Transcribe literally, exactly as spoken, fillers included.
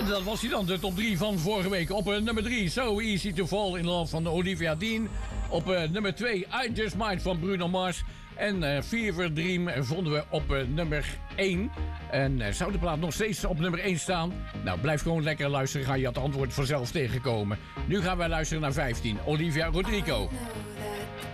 Dat was hij dan, de top drie van vorige week. Op uh, nummer drie, So Easy to Fall in Love van Olivia Dean. Op uh, nummer twee, I Just Might van Bruno Mars. En uh, Fever Dream vonden we op uh, nummer één. En uh, zou de plaat nog steeds op nummer één staan? Nou, blijf gewoon lekker luisteren. Ga je het antwoord vanzelf tegenkomen. Nu gaan wij luisteren naar vijftien. Olivia Rodrigo.